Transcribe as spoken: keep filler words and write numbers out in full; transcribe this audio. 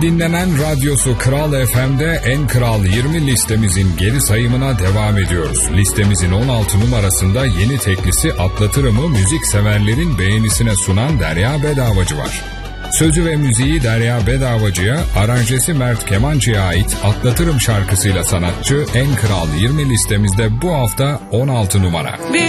Dinlenen radyosu Kral F M'de En Kral yirmi listemizin geri sayımına devam ediyoruz. Listemizin on altı numarasında yeni teklisi Atlatırım'ı müzik severlerin beğenisine sunan Derya Bedavacı var. Sözü ve müziği Derya Bedavacı'ya, aranjesi Mert Kemancı'ya ait Atlatırım şarkısıyla sanatçı En Kral yirmi listemizde bu hafta on altı numara. Bir